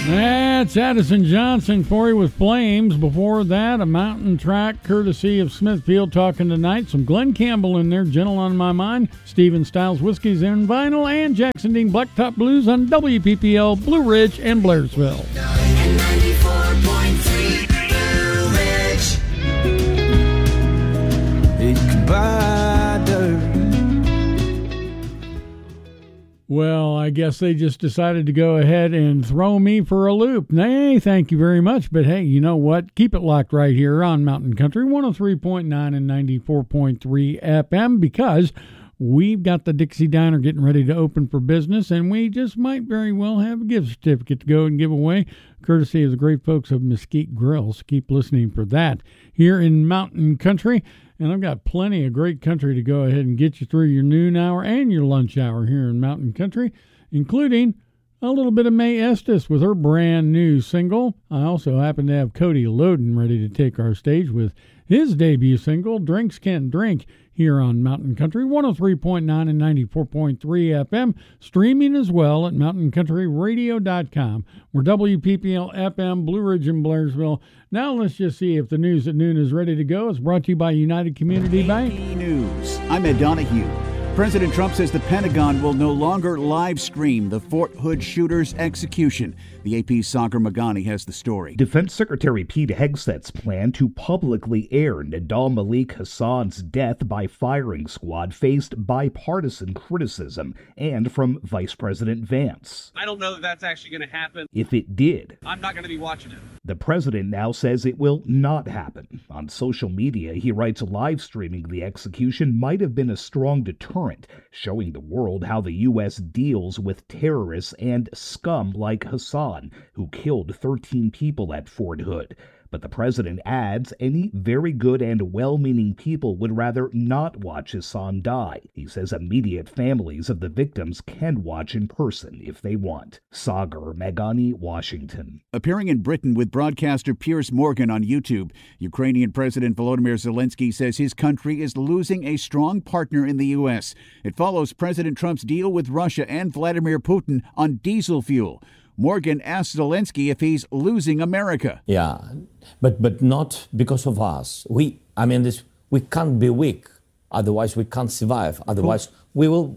That's Addison Johnson for you with Flames. Before that, a mountain track courtesy of Smithfield talking tonight. Some Glenn Campbell in there, Gentle on My Mind. Stephen Stiles Whiskies and Vinyl, and Jackson Dean Blacktop Blues on WPPL, Blue Ridge, and Blairsville. 94.3 Blue Ridge. It could buy dirt. Well, I guess they just decided to go ahead and throw me for a loop. Nay, thank you very much. But hey, you know what? Keep it locked right here on Mountain Country 103.9 and 94.3 FM, because we've got the Dixie Diner getting ready to open for business, and we just might very well have a gift certificate to go and give away, courtesy of the great folks of Mesquite Grills. Keep listening for that here in Mountain Country. And I've got plenty of great country to go ahead and get you through your noon hour and your lunch hour here in Mountain Country, including a little bit of Mae Estes with her brand new single. I also happen to have Cody Loden ready to take our stage with his debut single, Drinks Can't Drink, here on Mountain Country 103.9 and 94.3 FM, streaming as well at mountainCountryRadio.com. We're WPPL FM, Blue Ridge and Blairsville. Now let's just see if the news at noon is ready to go. It's brought to you by United Community Bank. News. I'm Ed Donahue. President Trump says the Pentagon will no longer live stream the Fort Hood shooter's execution. The AP's Sagar Magani has the story. Defense Secretary Pete Hegseth's plan to publicly air Nidal Malik Hassan's death by firing squad faced bipartisan criticism and from Vice President Vance. I don't know that that's actually going to happen. If it did, I'm not going to be watching it. The president now says it will not happen. On social media, he writes live streaming the execution might have been a strong deterrent, showing the world how the U.S. deals with terrorists and scum like Hassan, who killed 13 people at Fort Hood. But the president adds any very good and well-meaning people would rather not watch Hassan die. He says immediate families of the victims can watch in person if they want. Sagar Magani, Washington. Appearing in Britain with broadcaster Piers Morgan on YouTube, Ukrainian President Volodymyr Zelensky says his country is losing a strong partner in the U.S. It follows President Trump's deal with Russia and Vladimir Putin on diesel fuel. Morgan asked Zelensky if he's losing America. Yeah, but not because of us. We can't be weak. Otherwise, we can't survive. Otherwise, we are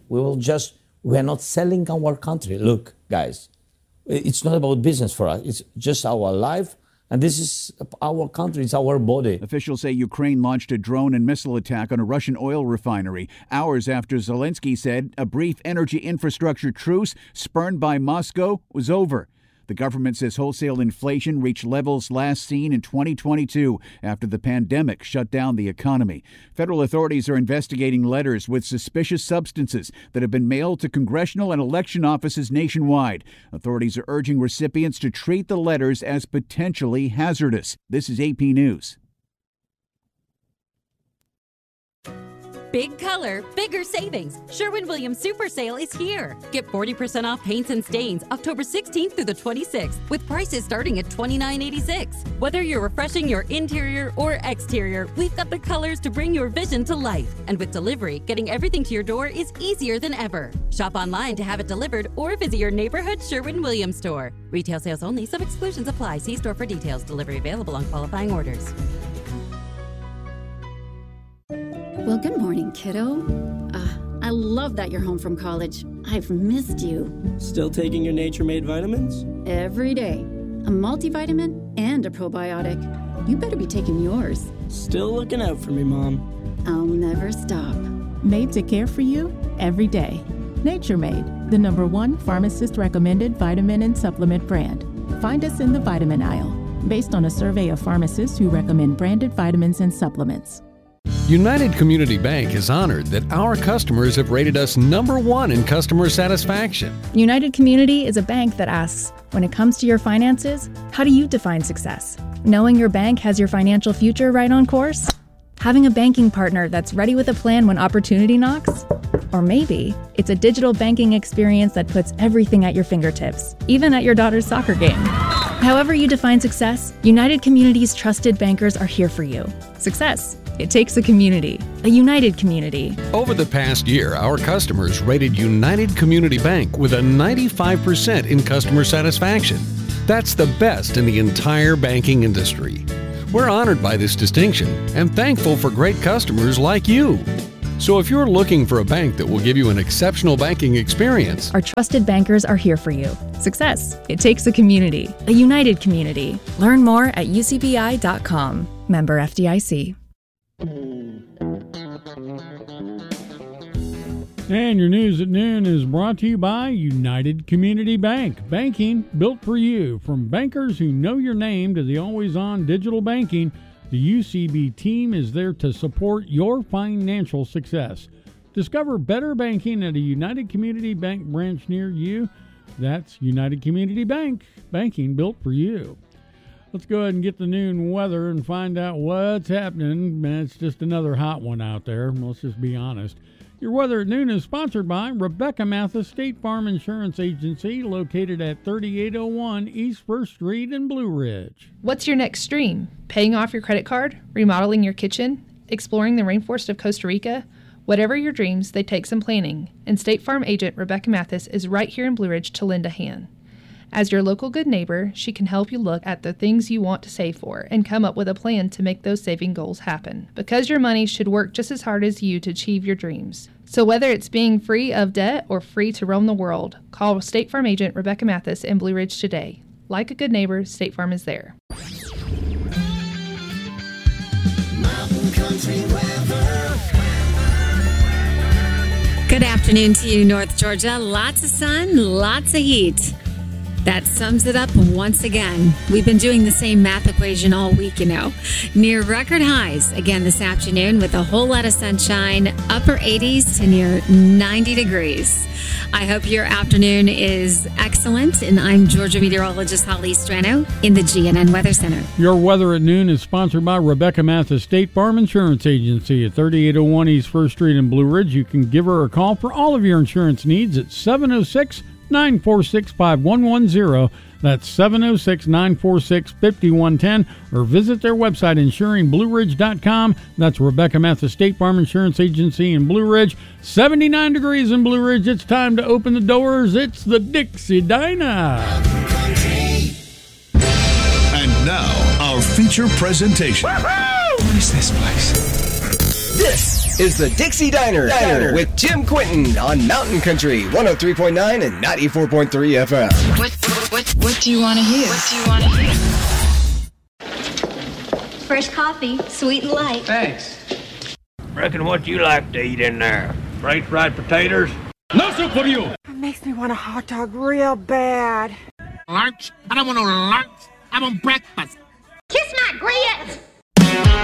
not selling our country. Look, guys, it's not about business for us. It's just our life. And this is our country, it's our body. Officials say Ukraine launched a drone and missile attack on a Russian oil refinery hours after Zelensky said a brief energy infrastructure truce spurned by Moscow was over. The government says wholesale inflation reached levels last seen in 2022 after the pandemic shut down the economy. Federal authorities are investigating letters with suspicious substances that have been mailed to congressional and election offices nationwide. Authorities are urging recipients to treat the letters as potentially hazardous. This is AP News. Big color, bigger savings. Sherwin-Williams Super Sale is here. Get 40% off paints and stains October 16th through the 26th with prices starting at $29.86. Whether you're refreshing your interior or exterior, we've got the colors to bring your vision to life. And with delivery, getting everything to your door is easier than ever. Shop online to have it delivered or visit your neighborhood Sherwin-Williams store. Retail sales only. Some exclusions apply. See store for details. Delivery available on qualifying orders. Well, good morning, kiddo. I love that you're home from college. I've missed you. Still taking your Nature Made vitamins? Every day. A multivitamin and a probiotic. You better be taking yours. Still looking out for me, Mom. I'll never stop. Made to care for you every day. Nature Made, the #1 pharmacist-recommended vitamin and supplement brand. Find us in the vitamin aisle, based on a survey of pharmacists who recommend branded vitamins and supplements. United Community Bank is honored that our customers have rated us #1 in customer satisfaction. United Community is a bank that asks, when it comes to your finances, how do you define success? Knowing your bank has your financial future right on course? Having a banking partner that's ready with a plan when opportunity knocks? Or maybe it's a digital banking experience that puts everything at your fingertips, even at your daughter's soccer game. However you define success, United Community's trusted bankers are here for you. Success. It takes a community, a united community. Over the past year, our customers rated United Community Bank with a 95% in customer satisfaction. That's the best in the entire banking industry. We're honored by this distinction and thankful for great customers like you. So if you're looking for a bank that will give you an exceptional banking experience, our trusted bankers are here for you. Success. It takes a community, a united community. Learn more at ucbi.com. Member FDIC. And your news at noon is brought to you by United Community Bank. Banking built for you. From bankers who know your name to the always-on digital banking, the UCB team is there to support your financial success. Discover better banking at a United Community Bank branch near you. That's United Community Bank. Banking built for you. Let's go ahead and get the noon weather and find out what's happening. Man, it's just another hot one out there. Let's just be honest. Your weather at noon is sponsored by Rebecca Mathis State Farm Insurance Agency, located at 3801 East 1st Street in Blue Ridge. What's your next dream? Paying off your credit card? Remodeling your kitchen? Exploring the rainforest of Costa Rica? Whatever your dreams, they take some planning. And State Farm agent Rebecca Mathis is right here in Blue Ridge to lend a hand. As your local good neighbor, she can help you look at the things you want to save for and come up with a plan to make those saving goals happen. Because your money should work just as hard as you to achieve your dreams. So whether it's being free of debt or free to roam the world, call State Farm agent Rebecca Mathis in Blue Ridge today. Like a good neighbor, State Farm is there. Mountain Country weather. Good afternoon to you, North Georgia. Lots of sun, lots of heat. That sums it up once again. We've been doing the same math equation all week, Near record highs again this afternoon with a whole lot of sunshine, upper 80s to near 90 degrees. I hope your afternoon is excellent, and I'm Georgia meteorologist Holly Strano in the GNN Weather Center. Your weather at noon is sponsored by Rebecca Mathis State Farm Insurance Agency at 3801 East 1st Street in Blue Ridge. You can give her a call for all of your insurance needs at 706-946-5110. That's 706-946-5110. Or visit their website, insuringblueridge.com. That's Rebecca Mathis State Farm Insurance Agency in Blue Ridge. 79 degrees in Blue Ridge. It's time to open the doors. It's the Dixie Diner. And now, our feature presentation. What is this place? This is the Dixie Diner with Jim Quinton on Mountain Country 103.9 and 94.3 FM. What do you want to hear? Fresh coffee, sweet and light. Thanks. Reckon what you like to eat in there? French fried potatoes? No soup for you! It makes me want a hot dog real bad. Lunch? I don't want no lunch. I want breakfast.